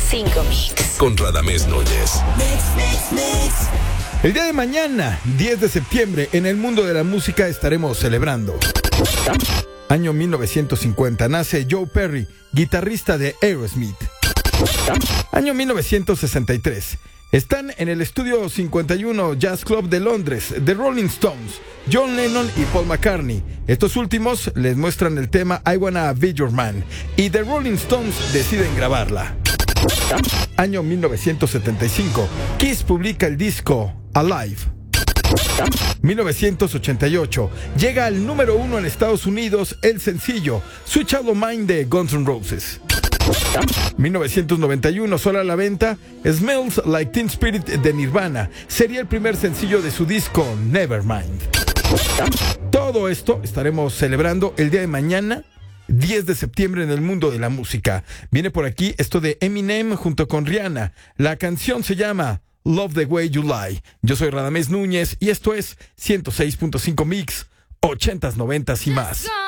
100.5 Mix. Con Radamés Núñez. El día de mañana, 10 de septiembre, en el mundo de la música estaremos celebrando. Año 1950, nace Joe Perry, guitarrista de Aerosmith. Año 1963, están en el estudio 51 Jazz Club de Londres, The Rolling Stones, John Lennon y Paul McCartney. Estos últimos les muestran el tema I Wanna Be Your Man y The Rolling Stones deciden grabarla. Año 1975, Kiss publica el disco Alive. 1988, llega al número 1 en Estados Unidos el sencillo Switch Out of Mind de Guns N' Roses. 1991, solo a la venta Smells Like Teen Spirit de Nirvana. Sería el primer sencillo de su disco Nevermind. Todo esto estaremos celebrando el día de mañana, 10 de septiembre, en el mundo de la música. Viene por aquí esto de Eminem junto con Rihanna. La canción se llama Love the Way You Lie. Yo soy Radamés Núñez y esto es 106.5 Mix, 80s, 90s y más.